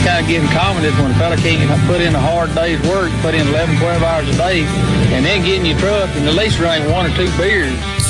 kind of getting common is when a fella can't put in a hard day's work, put in 11, 12 hours a day, and then get in your truck and at least drink 1 or 2 beers.